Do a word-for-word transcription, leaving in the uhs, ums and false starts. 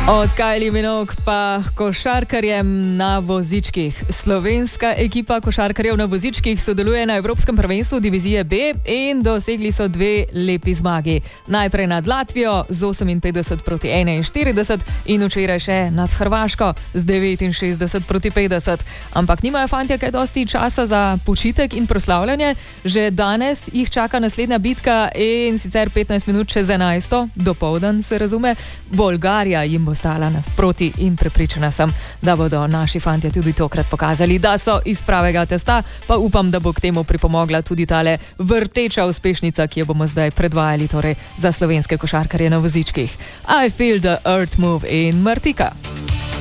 Od Kylie Minogue pa košarkarjem na vozičkih. Slovenska ekipa košarkarjev na vozičkih sodeluje na Evropskem prvenstvu divizije B in dosegli so dve lepi zmagi. Najprej nad Latvijo z oseminpetdeset proti enainštirideset in včeraj še nad Hrvaško z devetinšestdeset proti petdeset. Ampak nimajo fantje kaj dosti časa za počitek in proslavljanje. Že danes jih čaka naslednja bitka in sicer petnajst minut čez enajsto, dopoldan se razume. Bolgarija jim bo stala nasproti in prepričana sem, da bodo naši fantje tudi tokrat pokazali, da so iz pravega testa, pa upam, da bo k temu pripomogla tudi tale vrteča uspešnica, ki jo bomo zdaj predvajali torej za slovenske košarkarje na vozičkih. I feel the earth move in Martika.